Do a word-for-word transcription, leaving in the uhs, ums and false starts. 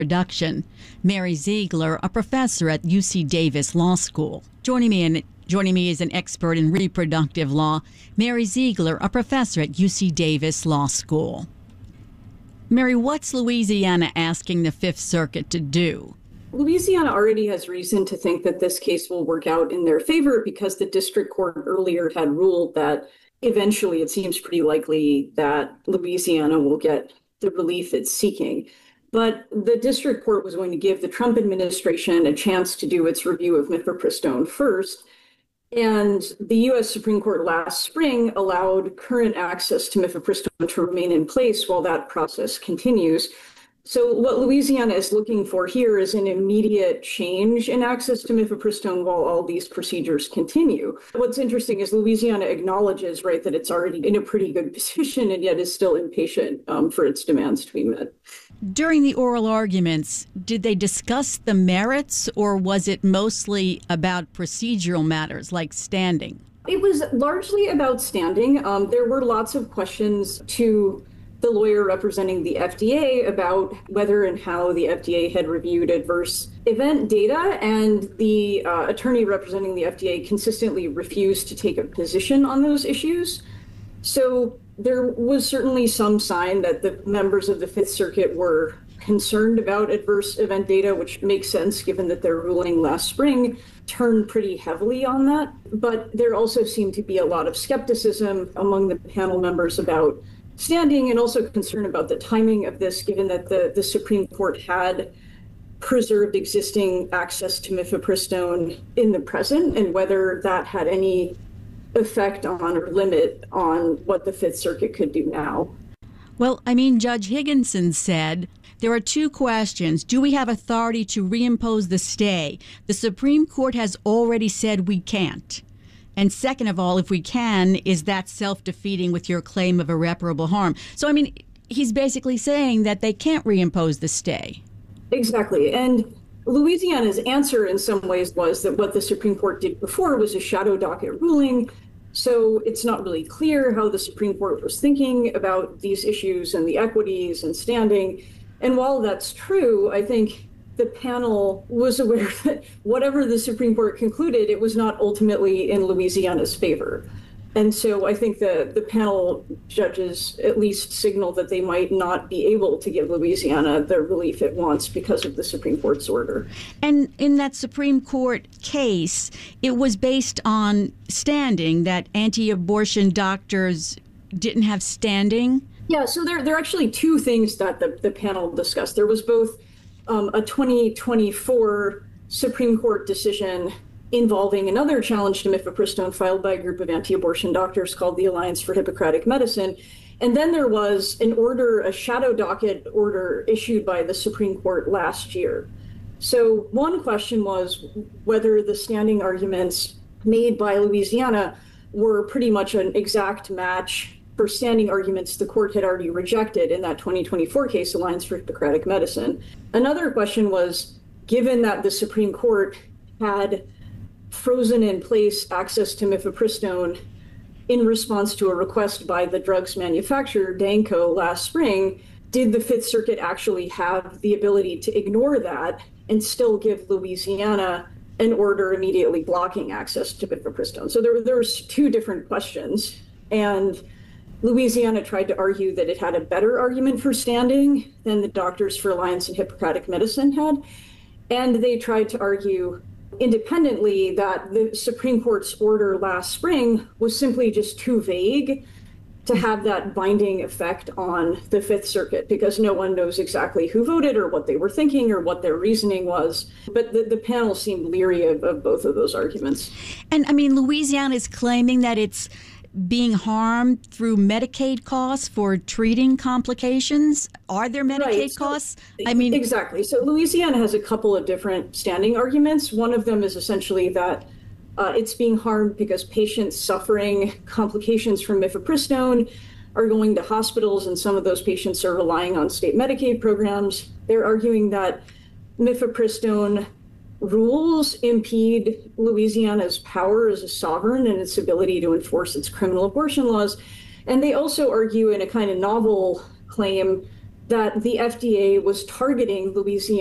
reproduction. Mary Ziegler, a professor at U C Davis Law School. Joining me in Joining me is an expert in reproductive law, Mary Ziegler, a professor at U C Davis Law School. Mary, what's Louisiana asking the Fifth Circuit to do? Louisiana already has reason to think that this case will work out in their favor because the district court earlier had ruled that eventually it seems pretty likely that Louisiana will get the relief it's seeking. But the district court was going to give the Trump administration a chance to do its review of mifepristone first. And the U S Supreme Court last spring allowed current access to mifepristone to remain in place while that process continues. So what Louisiana is looking for here is an immediate change in access to mifepristone while all these procedures continue. What's interesting is Louisiana acknowledges, right, that it's already in a pretty good position and yet is still impatient um, for its demands to be met. During the oral arguments, did they discuss the merits, or was it mostly about procedural matters like standing? It was largely about standing. Um, there were lots of questions to the lawyer representing the F D A about whether and how the F D A had reviewed adverse event data, and the uh, attorney representing the F D A consistently refused to take a position on those issues. So there was certainly some sign that the members of the Fifth Circuit were concerned about adverse event data, which makes sense given that their ruling last spring turned pretty heavily on that. But there also seemed to be a lot of skepticism among the panel members about standing, and also concern about the timing of this, given that the, the Supreme Court had preserved existing access to mifepristone in the present, and whether that had any effect on or limit on what the Fifth Circuit could do now. Well, I mean, Judge Higginson said there are two questions. Do we have authority to reimpose the stay? The Supreme Court has already said we can't. And second of all, if we can, is that self-defeating with your claim of irreparable harm? So, I mean, he's basically saying that they can't reimpose the stay. Exactly. And Louisiana's answer in some ways was that what the Supreme Court did before was a shadow docket ruling. So it's not really clear how the Supreme Court was thinking about these issues and the equities and standing. And while that's true, I think the panel was aware that whatever the Supreme Court concluded, it was not ultimately in Louisiana's favor. And so I think the, the panel judges at least signaled that they might not be able to give Louisiana the relief it wants because of the Supreme Court's order. And in that Supreme Court case, it was based on standing, that anti-abortion doctors didn't have standing? Yeah, so there, there are actually two things that the, the panel discussed. There was both um, a twenty twenty-four Supreme Court decision involving another challenge to mifepristone filed by a group of anti-abortion doctors called the Alliance for Hippocratic Medicine. And then there was an order, a shadow docket order issued by the Supreme Court last year. So one question was whether the standing arguments made by Louisiana were pretty much an exact match for standing arguments the court had already rejected in that twenty twenty-four case, Alliance for Hippocratic Medicine. Another question was, given that the Supreme Court had frozen in place access to mifepristone in response to a request by the drugs manufacturer, Danco, last spring, did the Fifth Circuit actually have the ability to ignore that and still give Louisiana an order immediately blocking access to mifepristone? So there, there was two different questions, and Louisiana tried to argue that it had a better argument for standing than the Doctors for Alliance and Hippocratic Medicine had, and they tried to argue independently that the Supreme Court's order last spring was simply just too vague to have that binding effect on the Fifth Circuit, because no one knows exactly who voted or what they were thinking or what their reasoning was. But the, the panel seemed leery of, of both of those arguments. And I mean, Louisiana is claiming that it's being harmed through Medicaid costs for treating complications. Are there Medicaid right. so, costs? I mean, exactly. So Louisiana has a couple of different standing arguments. One of them is essentially that uh, it's being harmed because patients suffering complications from mifepristone are going to hospitals, and some of those patients are relying on state Medicaid programs. They're arguing that mifepristone rules impede Louisiana's power as a sovereign and its ability to enforce its criminal abortion laws. And they also argue in a kind of novel claim that the F D A was targeting Louisiana